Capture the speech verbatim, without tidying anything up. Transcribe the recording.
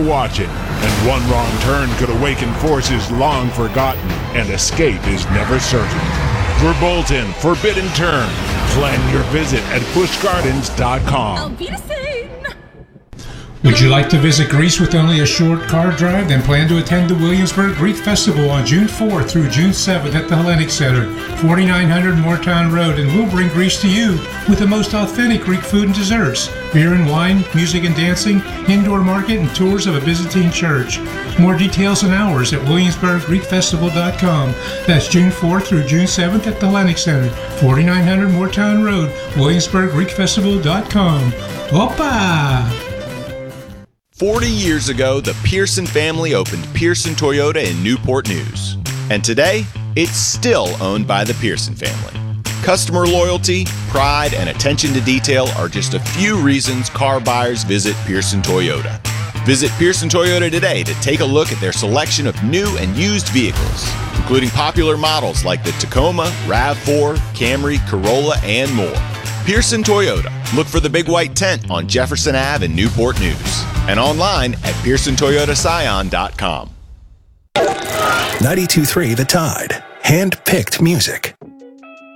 watching, and one wrong turn could awaken forces long forgotten, and escape is never certain. Verbolten Forbidden Turn. Plan your visit at busch gardens dot com. Auf Wiedersehen! Would you like to visit Greece with only a short car drive? Then plan to attend the Williamsburg Greek Festival on June fourth through June seventh at the Hellenic Center, forty-nine hundred Moortown Road, and we'll bring Greece to you with the most authentic Greek food and desserts, beer and wine, music and dancing, indoor market, and tours of a Byzantine church. More details and hours at williamsburg greek festival dot com. That's June fourth through June seventh at the Hellenic Center, forty-nine hundred Moortown Road, williamsburg greek festival dot com. Opa! forty years ago, the Pearson family opened Pearson Toyota in Newport News. And today, it's still owned by the Pearson family. Customer loyalty, pride, and attention to detail are just a few reasons car buyers visit Pearson Toyota. Visit Pearson Toyota today to take a look at their selection of new and used vehicles, including popular models like the Tacoma, RAV four, Camry, Corolla, and more. Pearson Toyota. Look for the big white tent on Jefferson Avenue in Newport News. And online at pearson toyota scion dot com. ninety-two point three The Tide. Hand-picked music.